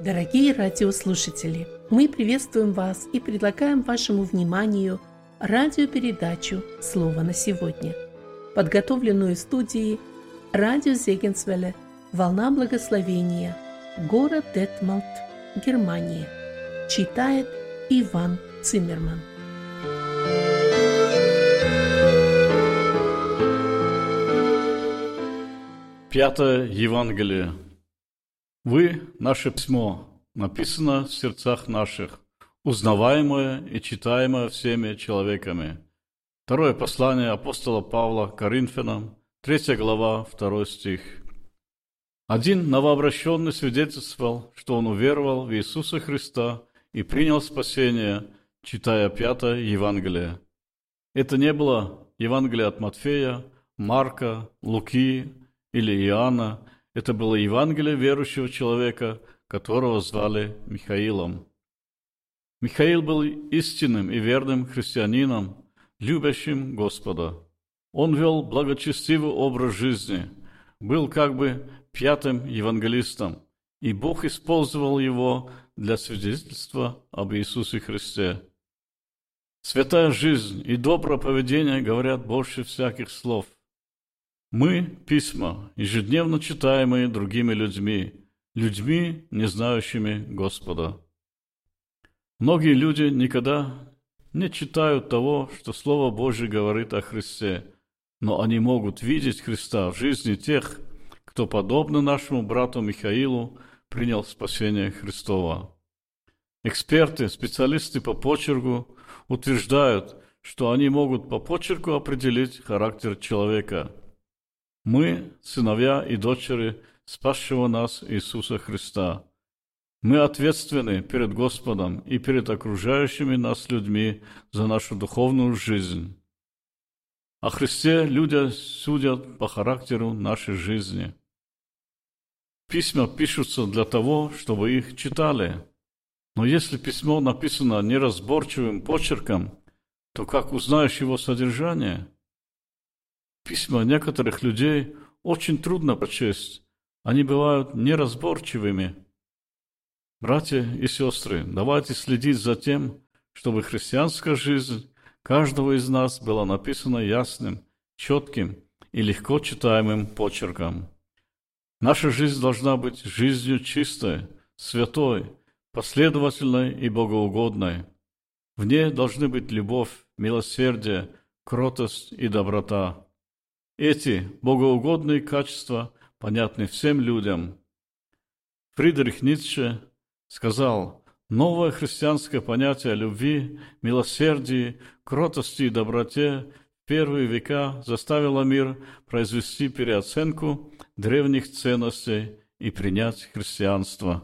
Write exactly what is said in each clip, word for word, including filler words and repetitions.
Дорогие радиослушатели, мы приветствуем вас и предлагаем вашему вниманию радиопередачу «Слово на сегодня», подготовленную в студии радио Зегенсвелле «Волна благословения», город Детмалт, Германия. Читает Иван Циммерман. Пятое Евангелие. Вы, наше письмо, написано в сердцах наших, узнаваемое и читаемое всеми человеками. Второе послание апостола Павла к Коринфянам, третья глава, второй стих. Один новообращенный свидетельствовал, что он уверовал в Иисуса Христа и принял спасение, читая пятое Евангелие. Это не было Евангелие от Матфея, Марка, Луки или Иоанна. Это было Евангелие верующего человека, которого звали Михаилом. Михаил был истинным и верным христианином, любящим Господа. Он вел благочестивый образ жизни, был как бы пятым евангелистом, и Бог использовал его для свидетельства об Иисусе Христе. Святая жизнь и доброе поведение говорят больше всяких слов. Мы – письма, ежедневно читаемые другими людьми, людьми, не знающими Господа. Многие люди никогда не читают того, что Слово Божие говорит о Христе, но они могут видеть Христа в жизни тех, кто, подобно нашему брату Михаилу, принял спасение Христова. Эксперты, специалисты по почерку утверждают, что они могут по почерку определить характер человека. Мы – сыновья и дочери спасшего нас Иисуса Христа. Мы ответственны перед Господом и перед окружающими нас людьми за нашу духовную жизнь. О Христе люди судят по характеру нашей жизни. Письма пишутся для того, чтобы их читали. Но если письмо написано неразборчивым почерком, то как узнаешь его содержание? Письма некоторых людей очень трудно прочесть. Они бывают неразборчивыми. Братья и сестры, давайте следить за тем, чтобы христианская жизнь каждого из нас была написана ясным, четким и легко читаемым почерком. Наша жизнь должна быть жизнью чистой, святой, последовательной и богоугодной. В ней должны быть любовь, милосердие, кротость и доброта. Эти богоугодные качества понятны всем людям. Фридрих Ницше сказал: новое христианское понятие о любви, милосердии, кротости и доброте в первые века заставило мир произвести переоценку древних ценностей и принять христианство.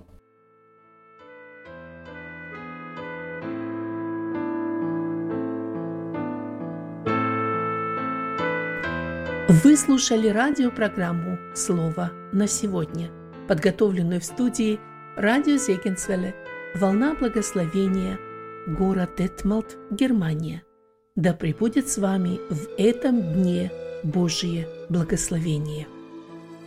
Вы слушали радиопрограмму «Слово на сегодня», подготовленную в студии радио Зегенсвелле «Волна благословения», город Детмалт, Германия. Да пребудет с вами в этом дне Божие благословение.